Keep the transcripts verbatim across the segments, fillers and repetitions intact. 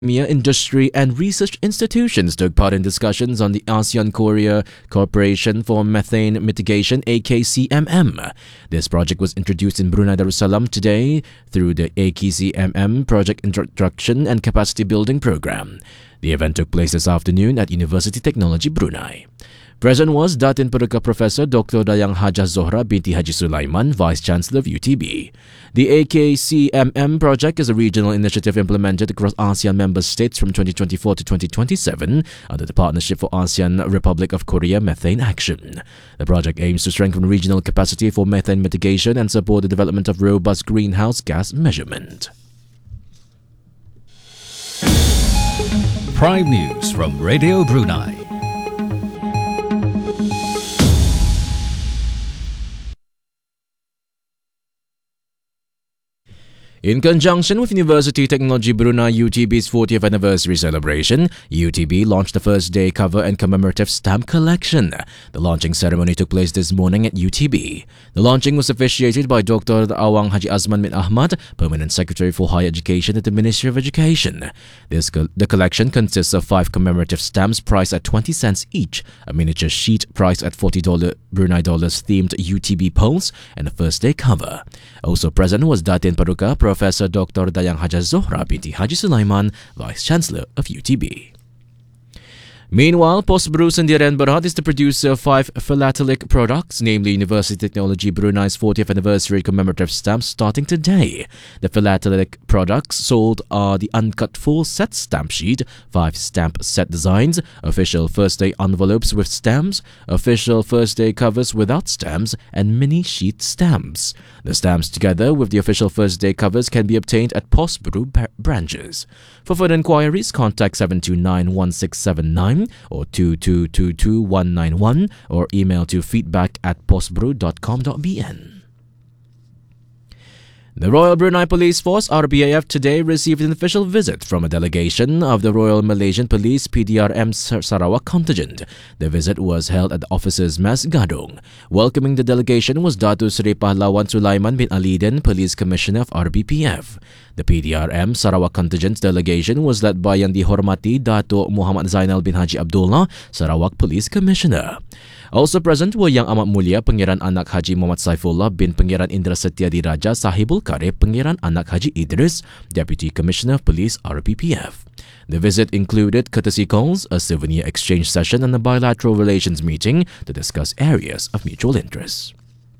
academia, industry, and research institutions took part in discussions on the ASEAN-Korea Cooperation for Methane Mitigation A K C M M. This project was introduced in Brunei Darussalam today through the A K C M M Project Introduction and Capacity Building Program. The event took place this afternoon at University Technology Brunei. Present was Datin Paduka Professor Doctor Dayang Hajah Zohra binti Haji Sulaiman, Vice-Chancellor of U T B. The A K C M M project is a regional initiative implemented across ASEAN member states from twenty twenty-four to twenty twenty-seven under the Partnership for ASEAN Republic of Korea Methane Action. The project aims to strengthen regional capacity for methane mitigation and support the development of robust greenhouse gas measurement. Prime News from Radio Brunei. In conjunction with University Technology Brunei U T B's fortieth anniversary celebration, U T B launched the first day cover and commemorative stamp collection. The launching ceremony took place this morning at U T B. The launching was officiated by Doctor Awang Haji Azman bin Ahmad, Permanent Secretary for Higher Education at the Ministry of Education. This co- the collection consists of five commemorative stamps priced at twenty cents each, a miniature sheet priced at forty dollars Brunei dollars themed U T B polls, and a first day cover. Also present was Datin Paduka Professor Doctor Dayang Hajah Zohra binti Haji Sulaiman, Vice-Chancellor of U T B. Meanwhile, Posbru Sendirian Berhad is the producer of five philatelic products, namely University Technology Brunei's fortieth anniversary commemorative stamps starting today. The philatelic products sold are the uncut full set stamp sheet, five stamp set designs, official first day envelopes with stamps, official first day covers without stamps, and mini sheet stamps. The stamps together with the official first day covers can be obtained at Posbru branches. For further inquiries, contact seven two nine one six seven nine or two two two two one nine one or email to feedback at posbru dot com dot b n. The Royal Brunei Police Force R B A F today received an official visit from a delegation of the Royal Malaysian Police P D R M Sarawak contingent. The visit was held at the Officers' Mess Gadong. Welcoming the delegation was Datu Seri Pahlawan Sulaiman bin Aliden, Police Commissioner of R B P F. The P D R M Sarawak contingent's delegation was led by Yang Dihormati Dato' Muhammad Zainal bin Haji Abdullah, Sarawak Police Commissioner. Also present were Yang Amat Mulia Pangeran Anak Haji Muhammad Saifullah bin Pangeran Indra Setia Diraja Sahibul Karib Pangeran Anak Haji Idris, Deputy Commissioner of Police R B P F. The visit included courtesy calls, a souvenir exchange session and a bilateral relations meeting to discuss areas of mutual interest.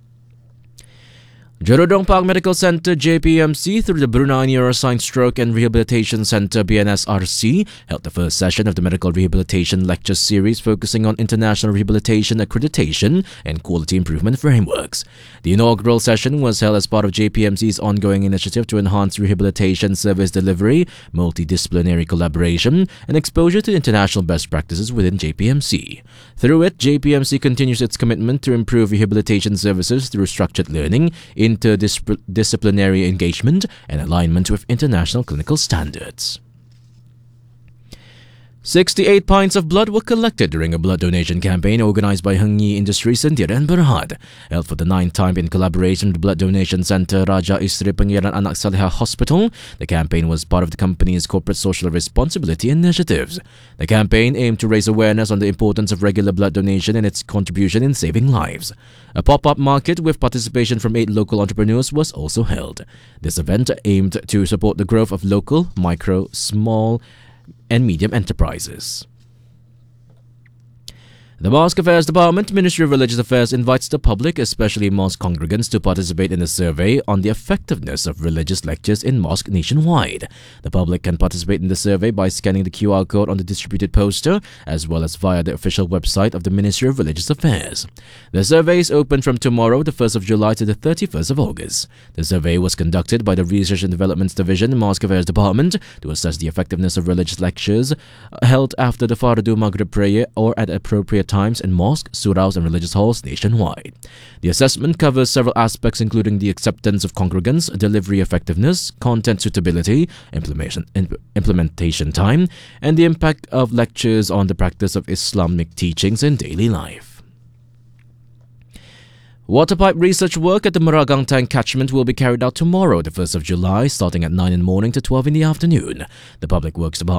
Jerudong Park Medical Centre J P M C through the Brunei Neuroscience Stroke and Rehabilitation Centre B N S R C held the first session of the Medical Rehabilitation Lecture Series focusing on international rehabilitation accreditation and quality improvement frameworks. The inaugural session was held as part of J P M C's ongoing initiative to enhance rehabilitation service delivery, multidisciplinary collaboration, and exposure to international best practices within J P M C. Through it, J P M C continues its commitment to improve rehabilitation services through structured learning, interdisciplinary engagement, and alignment with international clinical standards. sixty-eight pints of blood were collected during a blood donation campaign organized by Heng Yi Industries Sendirian Berhad. Held for the ninth time in collaboration with the Blood Donation Centre Raja Isteri Pangeran Anak Saleha Hospital, the campaign was part of the company's corporate social responsibility initiatives. The campaign aimed to raise awareness on the importance of regular blood donation and its contribution in saving lives. A pop-up market with participation from eight local entrepreneurs was also held. This event aimed to support the growth of local, micro, small, and medium enterprises. The Mosque Affairs Department, Ministry of Religious Affairs, invites the public, especially mosque congregants, to participate in a survey on the effectiveness of religious lectures in mosque nationwide. The public can participate in the survey by scanning the Q R code on the distributed poster, as well as via the official website of the Ministry of Religious Affairs. The survey is open from tomorrow, the first of July, to the thirty-first of August. The survey was conducted by the Research and Development Division, Mosque Affairs Department, to assess the effectiveness of religious lectures held after the Fardu Maghrib prayer or at appropriate times in mosques, suraus, and religious halls nationwide. The assessment covers several aspects including the acceptance of congregants, delivery effectiveness, content suitability, implementation, implementation time, and the impact of lectures on the practice of Islamic teachings in daily life. Water pipe research work at the Meragang Tank catchment will be carried out tomorrow, the first of July, starting at nine in the morning to twelve in the afternoon. The Public Works Department